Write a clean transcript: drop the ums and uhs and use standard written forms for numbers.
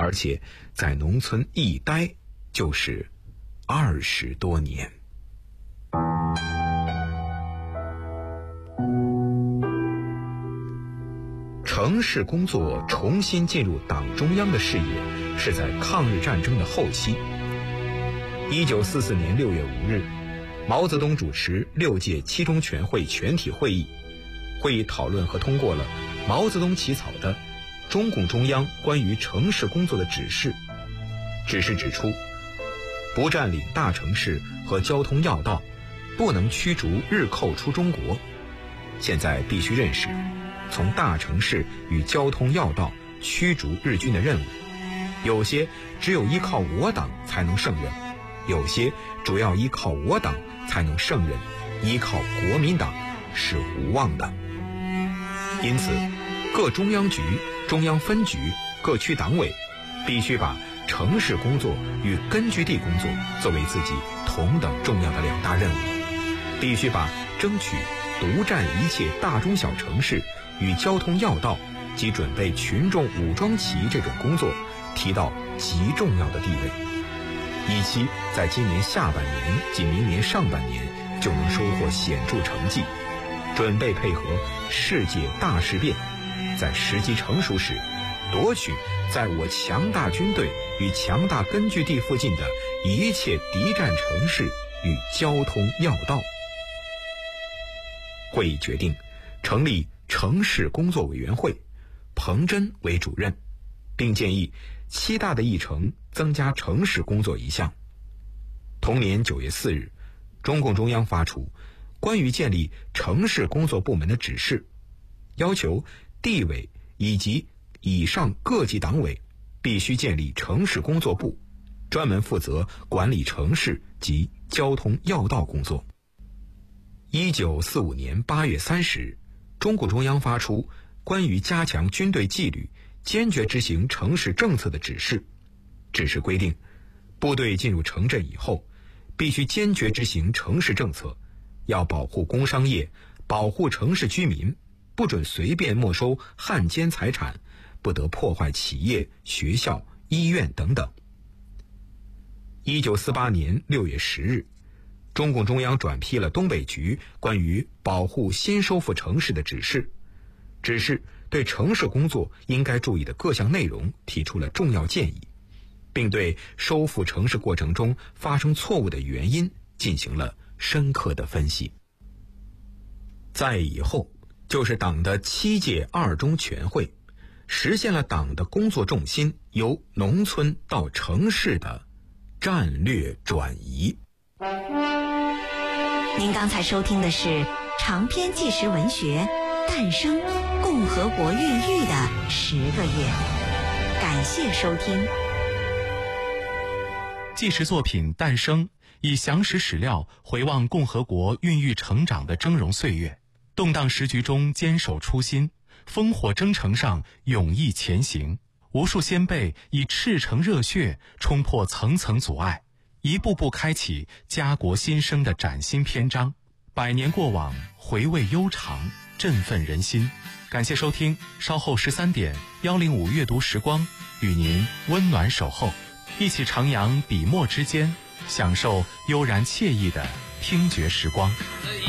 而且在农村一待就是20多年。城市工作重新进入党中央的视野是在抗日战争的后期。1944年6月5日，毛泽东主持6届七中全会全体会议，会议讨论和通过了毛泽东起草的中共中央关于城市工作的指示。指示指出，不占领大城市和交通要道，不能驱逐日寇出中国。现在必须认识从大城市与交通要道驱逐日军的任务，有些只有依靠我党才能胜任，有些主要依靠我党才能胜任，依靠国民党是无望的。因此，各中央局、中央分局、各区党委必须把城市工作与根据地工作作为自己同等重要的两大任务，必须把争取独占一切大中小城市与交通要道及准备群众武装起义这种工作提到极重要的地位，以期在今年下半年及明年上半年就能收获显著成绩，准备配合世界大事变，在时机成熟时夺取在我强大军队与强大根据地附近的一切敌占城市与交通要道。会议决定成立城市工作委员会，彭真为主任，并建议7大的议程增加城市工作一项。同年9月4日，中共中央发出关于建立城市工作部门的指示，要求地委以及以上各级党委必须建立城市工作部，专门负责管理城市及交通要道工作。1945年8月30日，中共中央发出关于加强军队纪律、坚决执行城市政策的指示。指示规定，部队进入城镇以后，必须坚决执行城市政策，要保护工商业，保护城市居民，不准随便没收汉奸财产，不得破坏企业、学校、医院等等。1948年6月10日，中共中央转批了东北局关于保护新收复城市的指示，指示对城市工作应该注意的各项内容提出了重要建议，并对收复城市过程中发生错误的原因进行了深刻的分析。再以后就是党的7届2中全会，实现了党的工作重心由农村到城市的战略转移。 您刚才收听的是长篇纪实文学《诞生：共和国孕育的10个月》，感谢收听。 纪实作品《诞生》以详实史料回望共和国孕育成长的峥嵘岁月，动荡时局中坚守初心，烽火征程上勇毅前行，无数先辈以赤诚热血冲破层层阻碍，一步步开启家国新生的崭新篇章。100年过往，回味悠长，振奋人心。感谢收听，稍后13点105阅读时光与您温暖守候，一起徜徉笔墨之间，享受悠然惬意的听觉时光。